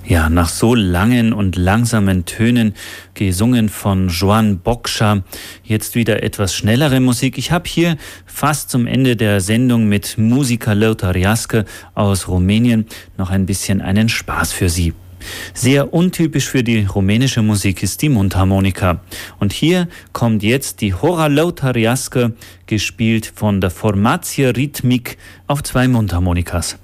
Ja, nach so langen und langsamen Tönen, gesungen von Joan Bokša, jetzt wieder etwas schnellere Musik. Ich habe hier fast zum Ende der Sendung mit Musica Lăutărească aus Rumänien noch ein bisschen einen Spaß für Sie. Sehr untypisch für die rumänische Musik ist die Mundharmonika. Und hier kommt jetzt die Hora Lăutărească, gespielt von der Formație Ritmic auf 2 Mundharmonikas.